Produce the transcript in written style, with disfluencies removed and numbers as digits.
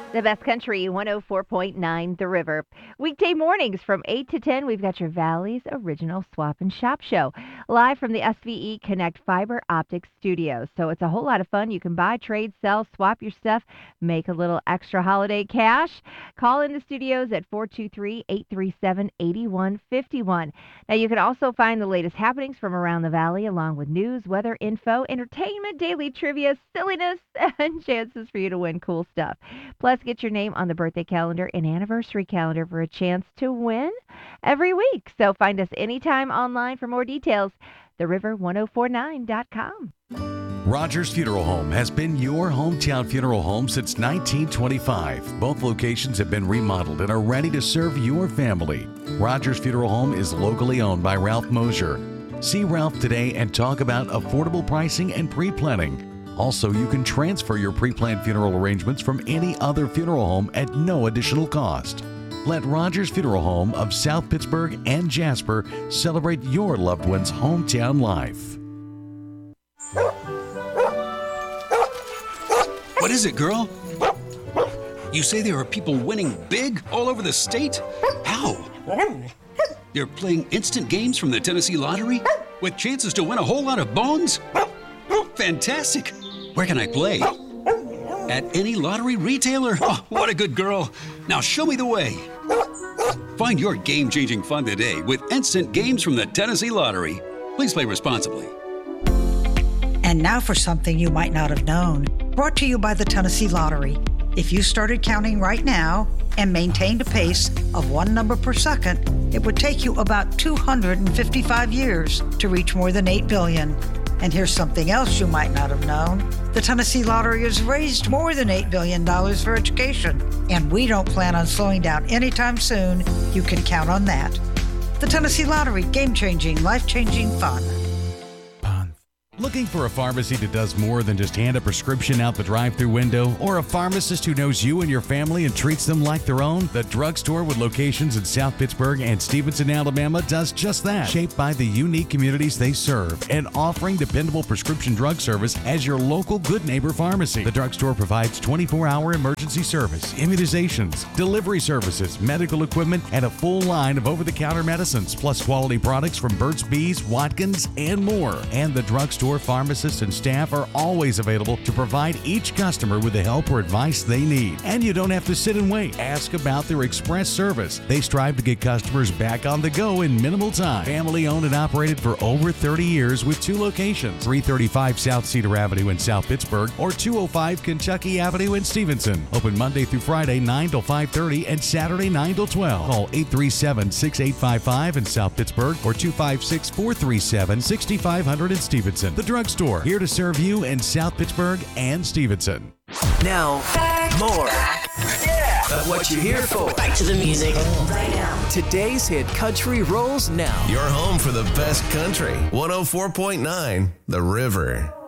The Best Country 104.9 The River. Weekday mornings from 8 to 10, we've got your Valley's original Swap and Shop show. Live from the SVE Connect Fiber Optics Studios. So it's a whole lot of fun. You can buy, trade, sell, swap your stuff, make a little extra holiday cash. Call in the studios at 423-837-8151. Now you can also find the latest happenings from around the Valley, along with news, weather info, entertainment, daily trivia, silliness, and chances for you to win cool stuff. Plus, get your name on the birthday calendar and anniversary calendar for a chance to win every week. So find us anytime online for more details. TheRiver1049.com. Rogers Funeral Home has been your hometown funeral home since 1925. Both locations have been remodeled and are ready to serve your family. Rogers Funeral Home is locally owned by Ralph Mosier. See Ralph today and talk about affordable pricing and pre-planning. Also, you can transfer your pre-planned funeral arrangements from any other funeral home at no additional cost. Let Rogers Funeral Home of South Pittsburgh and Jasper celebrate your loved one's hometown life. What is it, girl? You say there are people winning big all over the state? How? They're playing instant games from the Tennessee Lottery with chances to win a whole lot of bones? Fantastic! Where can I play? At any lottery retailer? Oh, what a good girl. Now show me the way. Find your game-changing fun today with instant games from the Tennessee Lottery. Please play responsibly. And now for something you might not have known. Brought to you by the Tennessee Lottery. If you started counting right now and maintained a pace of one number per second, it would take you about 255 years to reach more than 8 billion. And here's something else you might not have known. The Tennessee Lottery has raised more than $8 billion for education, and we don't plan on slowing down anytime soon. You can count on that. The Tennessee Lottery, game-changing, life-changing fun. Looking for a pharmacy that does more than just hand a prescription out the drive-thru window, or a pharmacist who knows you and your family and treats them like their own? The drugstore with locations in South Pittsburgh and Stevenson, Alabama does just that. Shaped by the unique communities they serve and offering dependable prescription drug service as your local good neighbor pharmacy. The drugstore provides 24-hour emergency service, immunizations, delivery services, medical equipment, and a full line of over-the-counter medicines, plus quality products from Burt's Bees, Watkins, and more. And the drugstore pharmacists and staff are always available to provide each customer with the help or advice they need. And you don't have to sit and wait. Ask about their express service. They strive to get customers back on the go in minimal time. Family owned and operated for over 30 years with 2 locations, 335 South Cedar Avenue in South Pittsburgh or 205 Kentucky Avenue in Stevenson. Open Monday through Friday 9 till 5:30 and Saturday 9 till 12. Call 837-6855 in South Pittsburgh or 256-437-6500 in Stevenson. The drugstore, here to serve you in South Pittsburgh and Stevenson. Now, more of what you're here for. Back to the music right now. Today's hit country rolls now. Your home for the best country. 104.9 The River.